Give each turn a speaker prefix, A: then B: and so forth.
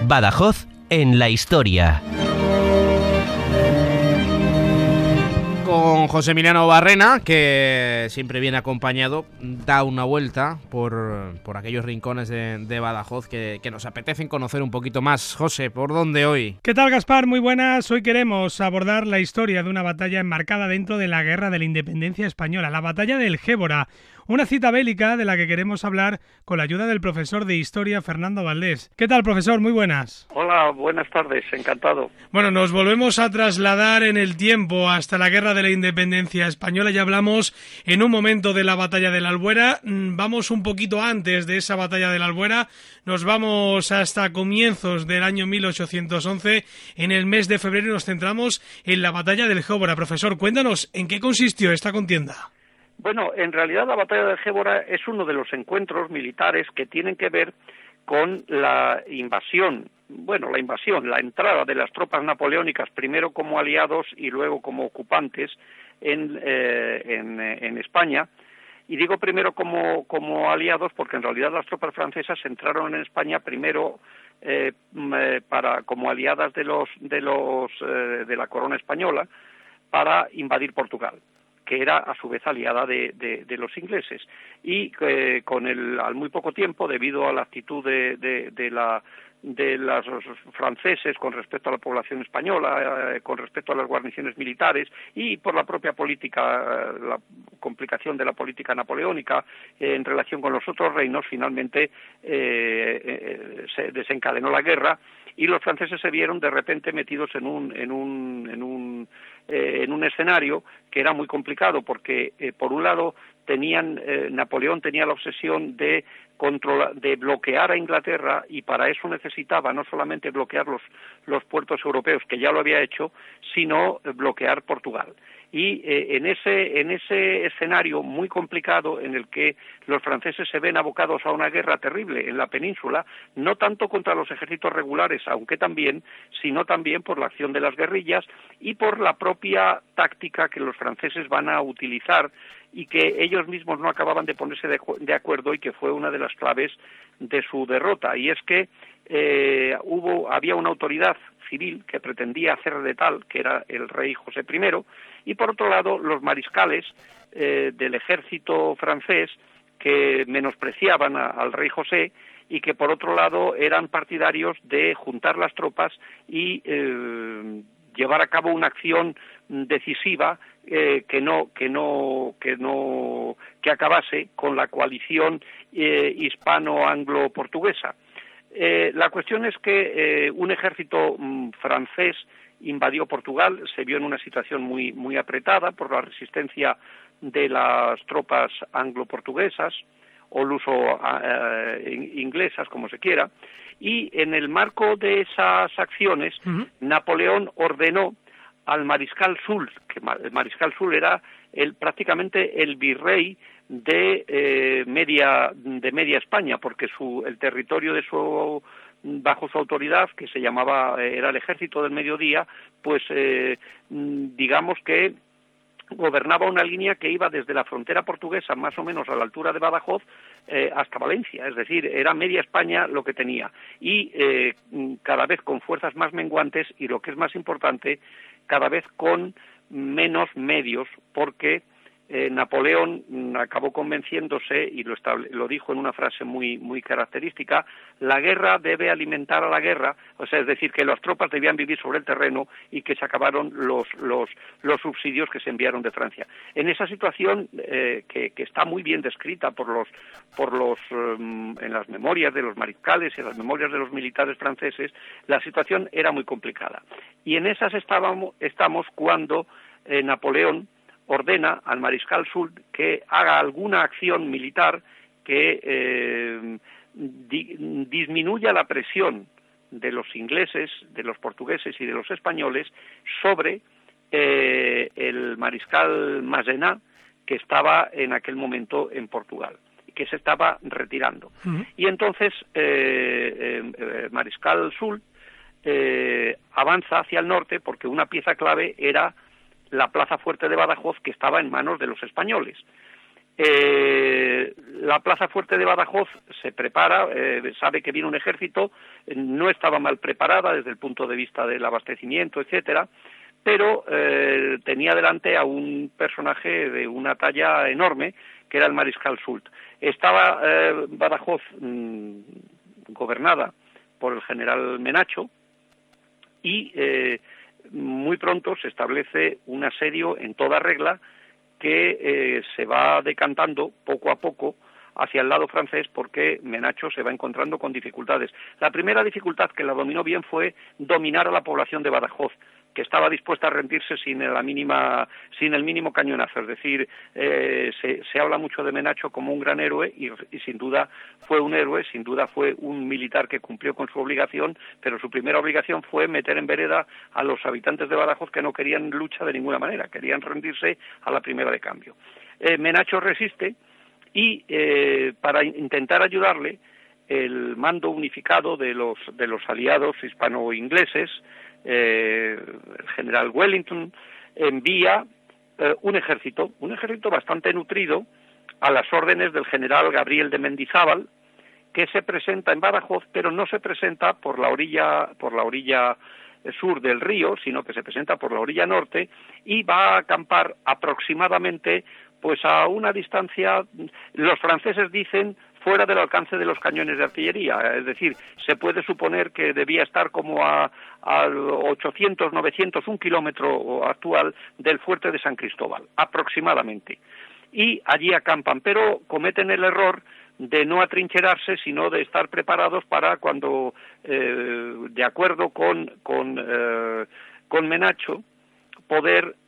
A: Badajoz en la historia.
B: Con José Emiliano Barrena, que siempre viene acompañado, da una vuelta por aquellos rincones de Badajoz que nos apetecen conocer un poquito más. José, ¿por dónde hoy?
C: ¿Qué tal, Gaspar? Muy buenas. Hoy queremos abordar la historia de una batalla enmarcada dentro de la Guerra de la Independencia Española, la batalla del Gébora. Una cita bélica de la que queremos hablar con la ayuda del profesor de Historia, Fernando Valdés. ¿Qué tal, profesor? Muy buenas.
D: Hola, buenas tardes, encantado.
C: Bueno, nos volvemos a trasladar en el tiempo hasta la Guerra de la Independencia Española. Ya hablamos en un momento de la batalla de la Albuera. Vamos un poquito antes de esa batalla de la Albuera. Nos vamos hasta comienzos del año 1811. En el mes de febrero nos centramos en la batalla del Gébora. Profesor, cuéntanos, ¿en qué consistió esta contienda?
D: Bueno, en realidad la batalla del Gébora es uno de los encuentros militares que tienen que ver con la invasión, la entrada de las tropas napoleónicas, primero como aliados y luego como ocupantes en España. Y digo primero como aliados porque en realidad las tropas francesas entraron en España primero como aliadas de la corona española para invadir Portugal, que era a su vez aliada de los ingleses, y al muy poco tiempo, debido a la actitud de los franceses con respecto a la población española, con respecto a las guarniciones militares y por la propia política, la complicación de la política napoleónica en relación con los otros reinos, finalmente se desencadenó la guerra y los franceses se vieron de repente metidos en un escenario que era muy complicado porque por un lado Napoleón tenía la obsesión de bloquear a Inglaterra, y para eso necesitaba no solamente bloquear los puertos europeos, que ya lo había hecho, sino bloquear Portugal. Y en ese escenario muy complicado en el que los franceses se ven abocados a una guerra terrible en la península, no tanto contra los ejércitos regulares, aunque también, sino también por la acción de las guerrillas y por la propia táctica que los franceses van a utilizar y que ellos mismos no acababan de ponerse de acuerdo, y que fue una de las claves de su derrota, y es que había una autoridad civil que pretendía hacer de tal, que era el rey José I, y por otro lado los mariscales del ejército francés que menospreciaban al rey José y que por otro lado eran partidarios de juntar las tropas y llevar a cabo una acción decisiva que acabase con la coalición hispano-anglo-portuguesa. La cuestión es que un ejército francés invadió Portugal, se vio en una situación muy, muy apretada por la resistencia de las tropas anglo-portuguesas o luso-inglesas, como se quiera, y en el marco de esas acciones, Napoleón ordenó al mariscal Soult, que el mariscal Soult era prácticamente el virrey de media España, porque el territorio bajo su autoridad, que se llamaba, era el Ejército del Mediodía, pues digamos que gobernaba una línea que iba desde la frontera portuguesa, más o menos a la altura de Badajoz, hasta Valencia, es decir, era media España lo que tenía, y cada vez con fuerzas más menguantes, y lo que es más importante, cada vez con menos medios, porque Napoleón acabó convenciéndose, y lo dijo en una frase muy, muy característica: la guerra debe alimentar a la guerra, o sea, es decir, que las tropas debían vivir sobre el terreno y que se acabaron los subsidios que se enviaron de Francia. En esa situación que está muy bien descrita en las memorias de los mariscales y en las memorias de los militares franceses, la situación era muy complicada. Y en esas estamos cuando Napoleón ordena al mariscal Soult que haga alguna acción militar que disminuya la presión de los ingleses, de los portugueses y de los españoles sobre el mariscal Massena, que estaba en aquel momento en Portugal, que se estaba retirando. Y entonces mariscal Soult avanza hacia el norte, porque una pieza clave era la plaza fuerte de Badajoz, que estaba en manos de los españoles. La plaza fuerte de Badajoz se prepara, sabe que viene un ejército, no estaba mal preparada desde el punto de vista del abastecimiento, etcétera, pero tenía delante a un personaje de una talla enorme, que era el mariscal Soult. Estaba Badajoz gobernada por el general Menacho, y muy pronto se establece un asedio en toda regla que se va decantando poco a poco hacia el lado francés, porque Menacho se va encontrando con dificultades. La primera dificultad, que la dominó bien, fue dominar a la población de Badajoz, que estaba dispuesta a rendirse sin el mínimo cañonazo. Es decir, se habla mucho de Menacho como un gran héroe, y sin duda fue un héroe, sin duda fue un militar que cumplió con su obligación, pero su primera obligación fue meter en vereda a los habitantes de Badajoz, que no querían lucha de ninguna manera, querían rendirse a la primera de cambio. Menacho resiste, y para intentar ayudarle, el mando unificado de los aliados hispano-ingleses, el general Wellington, envía un ejército bastante nutrido, a las órdenes del general Gabriel de Mendizábal, que se presenta en Badajoz, pero no se presenta por la orilla sur del río, sino que se presenta por la orilla norte, y va a acampar aproximadamente pues a una distancia, los franceses dicen, fuera del alcance de los cañones de artillería. Es decir, se puede suponer que debía estar como a 800, 900, un kilómetro actual del fuerte de San Cristóbal, aproximadamente. Y allí acampan, pero cometen el error de no atrincherarse, sino de estar preparados para cuando, de acuerdo con Menacho, poder